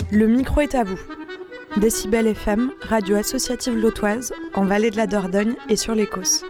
Le micro est à vous. Décibel FM, radio associative lotoise, en Vallée de la Dordogne et sur l'Écosse.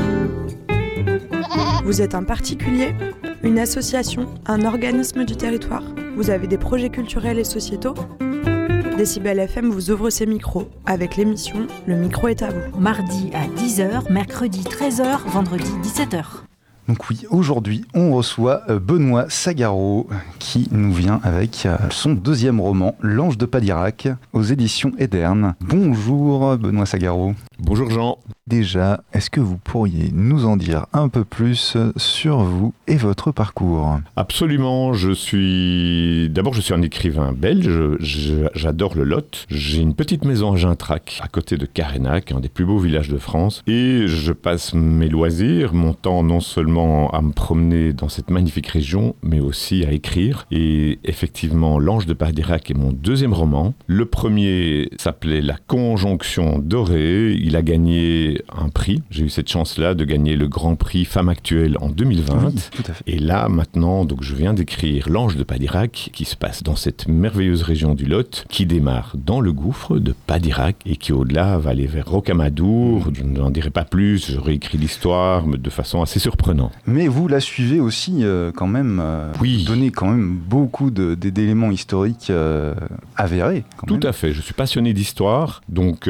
Vous êtes un particulier, une association, un organisme du territoire. Vous avez des projets culturels et sociétaux. Décibel FM vous ouvre ses micros avec l'émission Le micro est à vous. Mardi à 10h, mercredi 13h, vendredi 17h. Donc oui, aujourd'hui, on reçoit Benoît Sagaro qui nous vient avec son deuxième roman, L'Ange de Padirac, aux éditions Edern. Bonjour Benoît Sagaro. Bonjour Jean. Déjà, est-ce que vous pourriez nous en dire un peu plus sur vous et votre parcours ? Absolument, je suis un écrivain belge, j'adore le Lot. J'ai une petite maison à Gintrac, à côté de Carénac, un des plus beaux villages de France. Et je passe mes loisirs, mon temps non seulement à me promener dans cette magnifique région, mais aussi à écrire. Et effectivement, L'Ange de Padirac est mon deuxième roman. Le premier s'appelait La Conjonction dorée. Il a gagné un prix. J'ai eu cette chance-là de gagner le Grand Prix Femme Actuelle en 2020. Oui, tout à fait. Et là, maintenant, donc, je viens d'écrire L'Ange de Padirac, qui se passe dans cette merveilleuse région du Lot, qui démarre dans le gouffre de Padirac et qui, au-delà, va aller vers Rocamadour. Je n'en dirai pas plus, je réécris l'histoire de façon assez surprenante. Mais vous la suivez aussi quand même. Oui. Vous donnez quand même beaucoup d'éléments historiques avérés. Tout à fait. Je suis passionné d'histoire. Donc,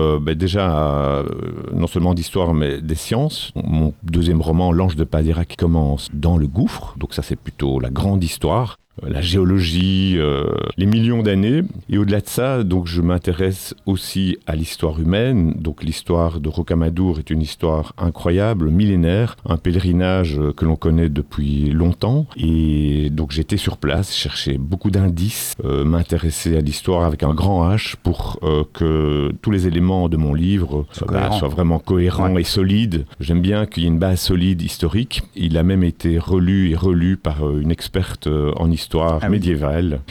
déjà, non seulement d'histoire, mais des sciences. Mon deuxième roman, L'Ange de Padirac, commence dans le gouffre. Donc ça, c'est plutôt la grande histoire. La géologie, les millions d'années. Et au-delà de ça, donc, je m'intéresse aussi à l'histoire humaine. Donc l'histoire de Rocamadour est une histoire incroyable, millénaire, un pèlerinage que l'on connaît depuis longtemps. Et donc j'étais sur place, cherchais beaucoup d'indices, m'intéresser à l'histoire avec un grand H pour que tous les éléments de mon livre soient vraiment cohérents et solides. J'aime bien qu'il y ait une base solide historique. Il a même été relu et relu par une experte en histoire médiévale.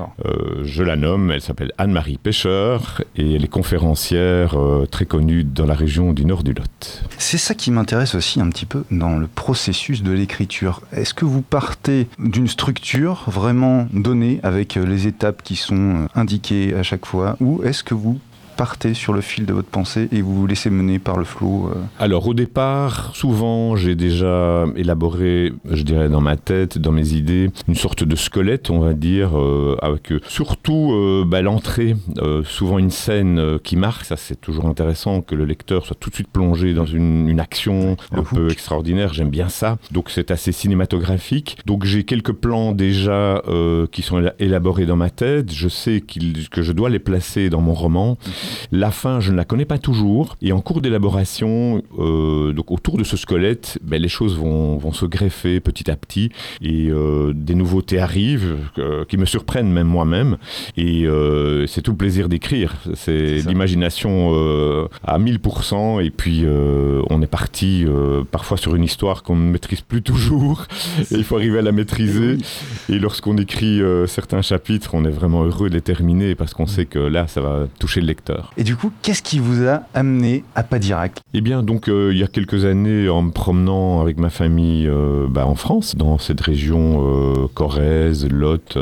Je la nomme, elle s'appelle Anne-Marie Pêcheur et elle est conférencière très connue dans la région du nord du Lot. C'est ça qui m'intéresse aussi un petit peu dans le processus de l'écriture. Est-ce que vous partez d'une structure vraiment donnée avec les étapes qui sont indiquées à chaque fois, ou est-ce que vous partez sur le fil de votre pensée et vous vous laissez mener par le flot Alors au départ, souvent j'ai déjà élaboré, je dirais dans ma tête, dans mes idées, une sorte de squelette, on va dire, avec surtout l'entrée, souvent une scène qui marque. Ça, c'est toujours intéressant que le lecteur soit tout de suite plongé dans une action un peu extraordinaire. J'aime bien ça. Donc c'est assez cinématographique. Donc j'ai quelques plans déjà qui sont élaborés dans ma tête. Je sais que je dois les placer dans mon roman. La fin, je ne la connais pas toujours. Et en cours d'élaboration, donc autour de ce squelette, les choses vont se greffer petit à petit. Et des nouveautés arrivent qui me surprennent même moi-même. Et c'est tout le plaisir d'écrire. C'est l'imagination à 1000%. Et puis on est parti parfois sur une histoire qu'on ne maîtrise plus toujours. Et il faut arriver à la maîtriser. Et lorsqu'on écrit certains chapitres, on est vraiment heureux de les terminer parce qu'on sait que là, ça va toucher le lecteur. Et du coup, qu'est-ce qui vous a amené à Padirac ? Eh bien, donc, il y a quelques années, en me promenant avec ma famille en France, dans cette région Corrèze, Lot,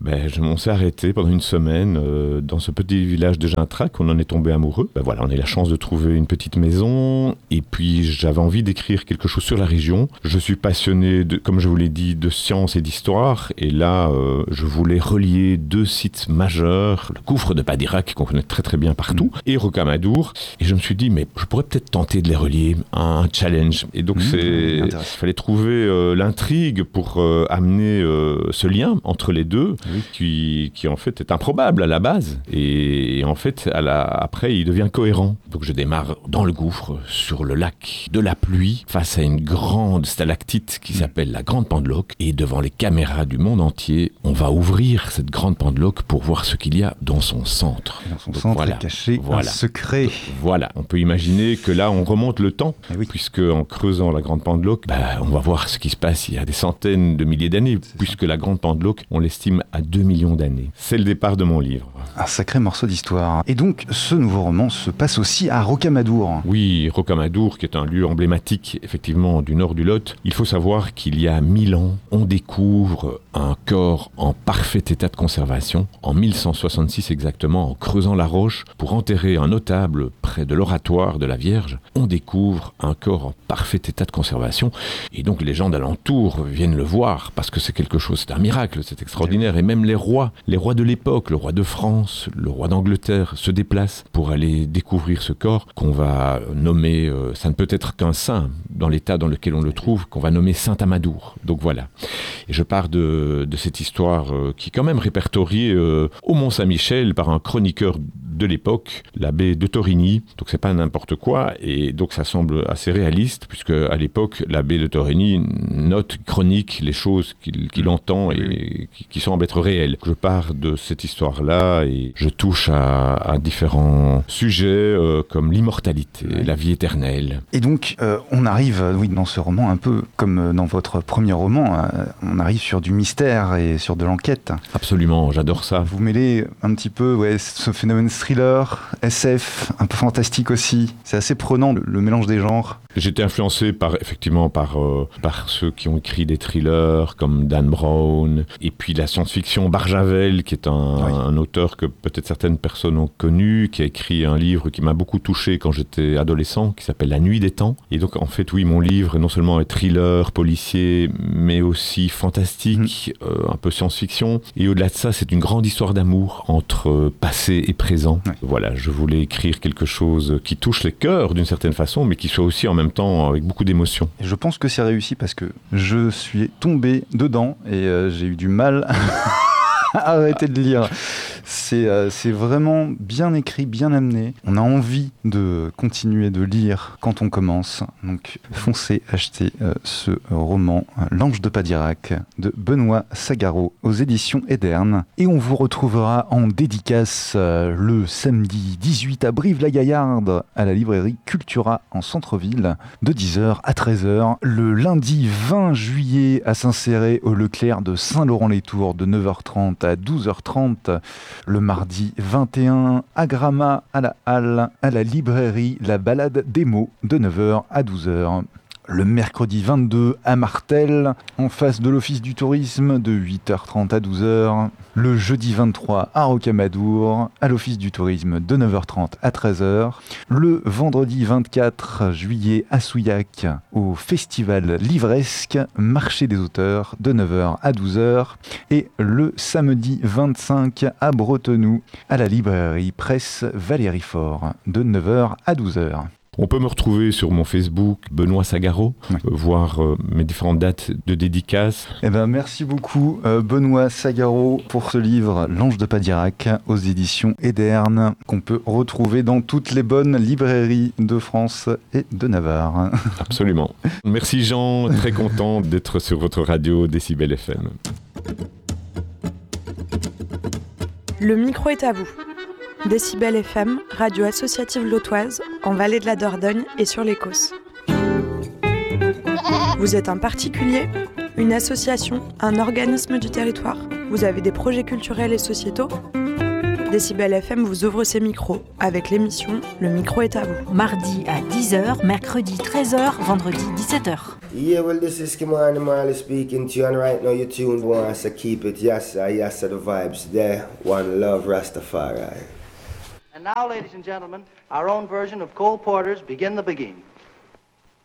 on s'est arrêté pendant une semaine dans ce petit village de Gintrac. On en est tombé amoureux. On a eu la chance de trouver une petite maison. Et puis, j'avais envie d'écrire quelque chose sur la région. Je suis passionné, comme je vous l'ai dit, de science et d'histoire. Et là, je voulais relier deux sites majeurs, le gouffre de Padirac, qu'on connaît très très bien partout, et Rocamadour. Et je me suis dit, mais je pourrais peut-être tenter de les relier, un challenge. Et donc, il fallait trouver l'intrigue pour amener ce lien entre les deux, qui en fait est improbable à la base. Et en fait, après, il devient cohérent. Donc, je démarre dans le gouffre, sur le lac de la pluie, face à une grande stalactite qui s'appelle la Grande Pendeloque. Et devant les caméras du monde entier, on va ouvrir cette Grande Pendeloque pour voir ce qu'il y a dans son centre. Dans son centre, voilà. cacher un secret. Voilà, on peut imaginer que là, on remonte le temps, puisque en creusant la Grande Pendeloque, on va voir ce qui se passe il y a des centaines de milliers d'années, puisque la Grande Pendeloque, on l'estime à 2 millions d'années. C'est le départ de mon livre. Un sacré morceau d'histoire. Et donc, ce nouveau roman se passe aussi à Rocamadour. Oui, Rocamadour, qui est un lieu emblématique, effectivement, du nord du Lot. Il faut savoir qu'il y a 1000 ans, on découvre un corps en parfait état de conservation, en 1166 exactement, en creusant la roche pour enterrer un notable près de l'oratoire de la Vierge. On découvre un corps en parfait état de conservation, et donc les gens d'alentour viennent le voir, parce que c'est quelque chose, c'est un miracle, c'est extraordinaire, et même les rois de l'époque, le roi de France, le roi d'Angleterre, se déplacent pour aller découvrir ce corps qu'on va nommer, ça ne peut être qu'un saint dans l'état dans lequel on le trouve, qu'on va nommer Saint Amadour. Donc voilà. Et je pars de cette histoire qui est quand même répertoriée au Mont-Saint-Michel par un chroniqueur de l'époque, l'abbé de Torigny. Donc c'est pas n'importe quoi, et donc ça semble assez réaliste, puisque à l'époque, l'abbé de Torigny note, chronique les choses qu'il entend et qui semblent être réelles. Je pars de cette histoire-là et je touche à différents sujets comme l'immortalité, la vie éternelle. Et donc, on arrive, dans ce roman, un peu comme dans votre premier roman, on arrive sur du mystère et sur de l'enquête. Absolument, j'adore ça. Vous mêlez un petit peu ce phénomène thriller, SF, un peu fantastique aussi. C'est assez prenant, le mélange des genres. J'étais influencé par ceux qui ont écrit des thrillers comme Dan Brown, et puis la science-fiction Barjavel, qui est un auteur que peut-être certaines personnes ont connu, qui a écrit un livre qui m'a beaucoup touché quand j'étais adolescent, qui s'appelle La Nuit des Temps. Et donc en fait, mon livre est non seulement un thriller policier, mais aussi fantastique, un peu science-fiction. Et au-delà de ça, c'est une grande histoire d'amour entre passé et présent. Ouais. Voilà, je voulais écrire quelque chose qui touche les cœurs d'une certaine façon, mais qui soit aussi en même temps avec beaucoup d'émotion. Et je pense que c'est réussi parce que je suis tombé dedans et j'ai eu du mal à arrêter de lire. C'est vraiment bien écrit, bien amené. On a envie de continuer de lire quand on commence. Donc foncez acheter ce roman L'Ange de Padirac de Benoît Sagaro aux éditions Edern. Et on vous retrouvera en dédicace le samedi 18 à Brive-la-Gaillarde à la librairie Cultura en centre-ville de 10h à 13h. Le lundi 20 juillet à Saint-Céré au Leclerc de Saint-Laurent-les-Tours de 9h30 à 12h30. Le mardi 21 à Gramma à la Halle, à la librairie La Balade des mots de 9h à 12h. Le mercredi 22 à Martel, en face de l'Office du tourisme de 8h30 à 12h. Le jeudi 23 à Rocamadour, à l'Office du tourisme de 9h30 à 13h. Le vendredi 24 juillet à Souillac, au Festival Livresque, marché des auteurs de 9h à 12h. Et le samedi 25 à Bretenoux, à la librairie Presse Valérie Faure, de 9h à 12h. On peut me retrouver sur mon Facebook, Benoît Sagaro, voir mes différentes dates de dédicaces. Merci beaucoup Benoît Sagaro pour ce livre L'Ange de Padirac aux éditions Edern, qu'on peut retrouver dans toutes les bonnes librairies de France et de Navarre. Absolument. Merci Jean, très content d'être sur votre radio Décibel FM. Le micro est à vous. Décibel FM, radio associative lotoise, en Vallée de la Dordogne et sur les Causses. Vous êtes un particulier, une association, un organisme du territoire. Vous avez des projets culturels et sociétaux. Décibel FM vous ouvre ses micros avec l'émission Le micro est à vous. Mardi à 10h, mercredi 13h, vendredi 17h. Yeah, well, this is Kimani Marley speaking to you, and right now you're tuned one, so keep it, yassa, yassa, the vibes there, one love Rastafari. And now, ladies and gentlemen, our own version of Cole Porter's Begin the Begin.